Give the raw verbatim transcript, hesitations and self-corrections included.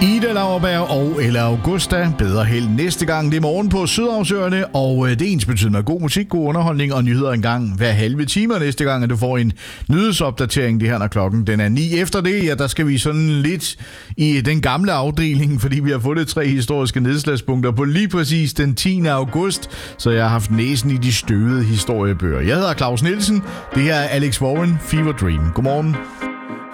Ida Lauerberg og Ella Augusta. Bedre held næste gang. Det er morgen på Sydhavsøerne, og det er ens betydende med god musik, god underholdning og nyheder en gang hver halve time. Næste gang, at du får en nyhedsopdatering, det her når klokken den er ni. Efter det, ja, der skal vi sådan lidt i den gamle afdeling, fordi vi har fundet tre historiske nedslagspunkter på lige præcis den tiende august, så jeg har haft næsen i de støvede historiebøger. Jeg hedder Claus Nielsen. Det her er Alex Warren, Fever Dream. Godmorgen.